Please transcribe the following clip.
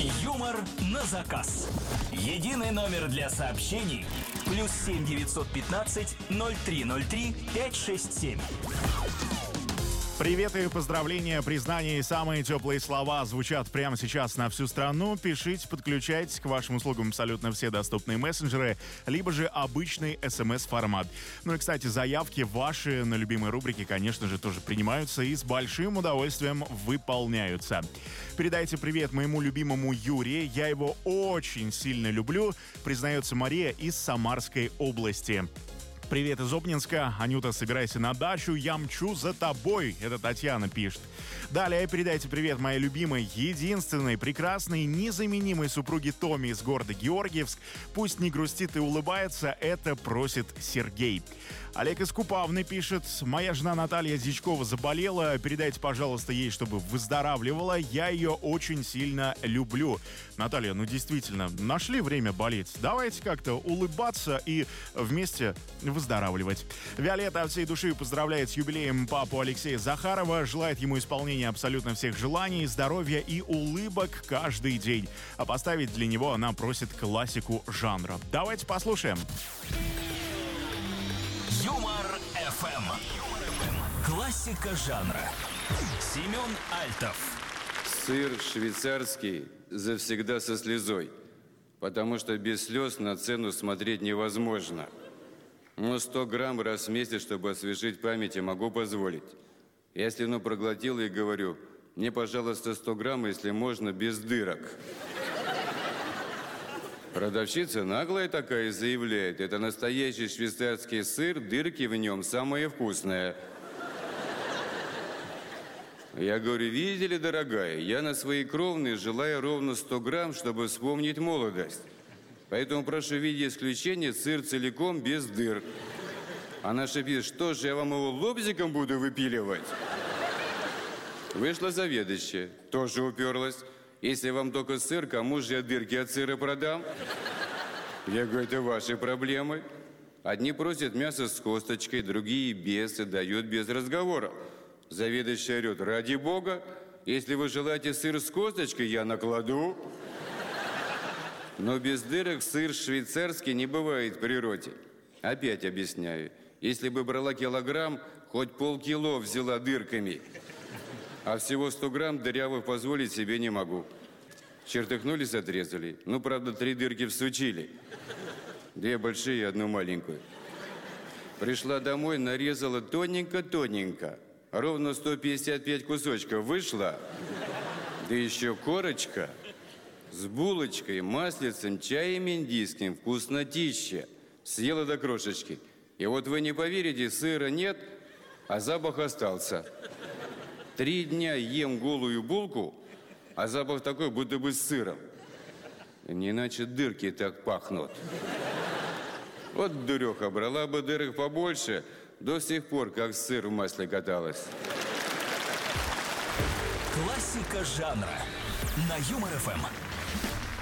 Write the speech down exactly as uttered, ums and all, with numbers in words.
Юмор на заказ. Единый номер для сообщений. Плюс семь девятьсот пятнадцать ноль три ноль три пять шесть семь. Привет и поздравления, признания и самые теплые слова звучат прямо сейчас на всю страну. Пишите, подключайтесь к вашим услугам абсолютно все доступные мессенджеры, либо же обычный смс-формат. Ну и, кстати, заявки ваши на любимые рубрики, конечно же, тоже принимаются и с большим удовольствием выполняются. Передайте привет моему любимому Юре, я его очень сильно люблю, признается Мария из Самарской области. Привет из Обнинска. Анюта, собирайся на дачу, я мчу за тобой. Это Татьяна пишет. Далее передайте привет моей любимой, единственной, прекрасной, незаменимой супруге Томи из города Георгиевск. Пусть не грустит и улыбается, это просит Сергей. Олег из Купавны пишет. Моя жена Наталья Дичкова заболела. Передайте, пожалуйста, ей, чтобы выздоравливала. Я ее очень сильно люблю. Наталья, ну действительно, нашли время болеть. Давайте как-то улыбаться и вместе выздоравливать. Виолетта от всей души поздравляет с юбилеем папу Алексея Захарова. Желает ему исполнения абсолютно всех желаний, здоровья и улыбок каждый день. А поставить для него она просит классику жанра. Давайте послушаем. Юмор эф эм. Классика жанра. Семен Альтов. Сыр швейцарский завсегда со слезой, потому что без слез на цену смотреть невозможно. Но сто грамм раз в месяц, чтобы освежить память, я могу позволить. Я слюну проглотил и говорю: мне, пожалуйста, сто грамм, если можно, без дырок. Продавщица наглая такая заявляет: это настоящий швейцарский сыр, дырки в нем самые вкусные. Я говорю: видите ли, дорогая, я на свои кровные желаю ровно сто грамм, чтобы вспомнить молодость. Поэтому прошу в виде исключения сыр целиком без дыр. Она шипит: что же, я вам его лобзиком буду выпиливать? Вышла заведующая, тоже уперлась. Если вам только сыр, кому же я дырки от сыра продам? Я говорю: это ваши проблемы. Одни просят мясо с косточкой, другие без, и дают без разговора. Заведующая орет: ради бога, если вы желаете сыр с косточкой, я накладу. Но без дырок сыр швейцарский не бывает в природе. Опять объясняю. Если бы брала килограмм, хоть полкило взяла дырками. А всего сто грамм дырявых позволить себе не могу. Чертыхнулись, отрезали. Ну, правда, три дырки всучили. Две большие и одну маленькую. Пришла домой, нарезала тоненько-тоненько. Ровно сто пятьдесят пять кусочков вышло. Да еще корочка. С булочкой, маслицем, чаем индийским. Вкуснотища. Съела до крошечки. И вот вы не поверите, сыра нет, а запах остался. Три дня ем голую булку, а запах такой, будто бы с сыром. Не иначе дырки так пахнут. Вот дуреха, брала бы дырок побольше, до сих пор как сыр в масле каталась. Классика жанра на Юмор эф эм.